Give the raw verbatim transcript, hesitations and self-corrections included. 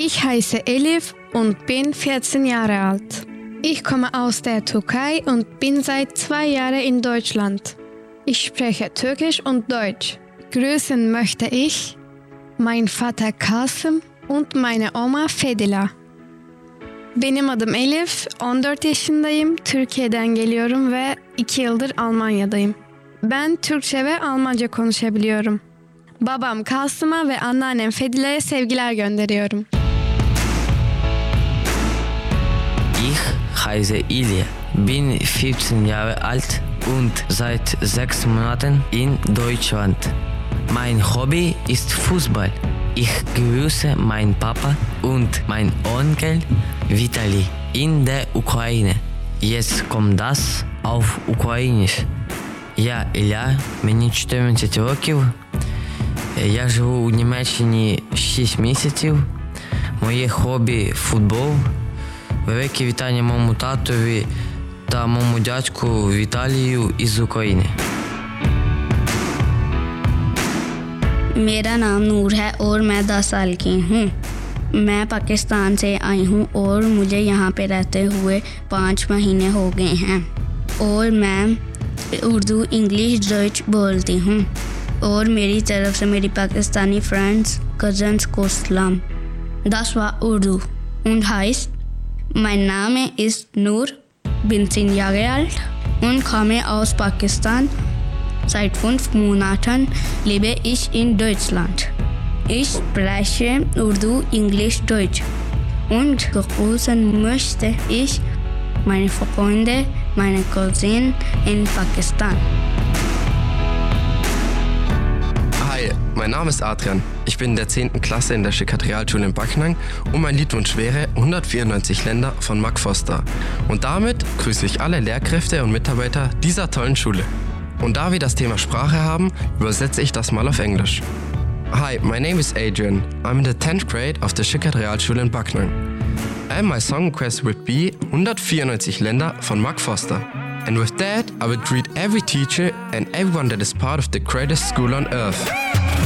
Ich heiße Elif und bin vierzehn Jahre alt. Ich komme aus der Türkei und bin seit zwei Jahren in Deutschland. Ich spreche Türkisch und Deutsch. Grüßen möchte ich meinen Vater Kasım und meine Oma Fedila. Benim adım Elif, on dört yaşındayım, Türkiye'den geliyorum ve iki yıldır Almanya'dayım. Ben Türkçe ve Almanca konuşabiliyorum. Babam Kasım'a ve anneannem Fedila'ya sevgiler gönderiyorum. Ich heiße Ilya, bin vierzehn Jahre alt und seit sechs Monaten in Deutschland. Mein Hobby ist Fußball. Ich grüße meinen Papa und meinen Onkel Vitali in der Ukraine. Jetzt kommt das auf Ukrainisch. Я Ілля, мені чотирнадцять років. Я живу у Німеччині шість місяців. Моє хобі – футбол. Велике вітання моєму татові та моєму дядьку Віталію із України. मेरा नाम नूर है और मैं दस साल की हूँ। मैं पाकिस्तान से आई हूँ और मुझे यहाँ पे रहते हुए पाँच महीने हो गए हैं और मैं उर्दू इंग्लिश डच बोलती हूँ और मेरी तरफ से मेरी पाकिस्तानी फ्रेंड्स कज़न्स को सलाम. Das war Urdu und heißt: Mein Name ist Nur, bin zehn Jahre alt und komme aus Pakistan. Seit fünf Monaten lebe ich in Deutschland. Ich spreche Urdu, Englisch, Deutsch und grüßen möchte ich meine Freunde, meine Cousinen in Pakistan. Hi, mein Name ist Adrian. Ich bin in der zehnten Klasse in der Schickert Realschule in Backnang und mein Liedwunsch wäre hundertvierundneunzig Länder von Mark Foster. Und damit grüße ich alle Lehrkräfte und Mitarbeiter dieser tollen Schule. Und da wir das Thema Sprache haben, übersetze ich das mal auf Englisch. Hi, my name is Adrian. I'm in the tenth grade of the Schickert Realschule in Backnang. And my song request would be hundertvierundneunzig Länder von Mark Foster. And with that, I would greet every teacher and everyone that is part of the greatest school on earth.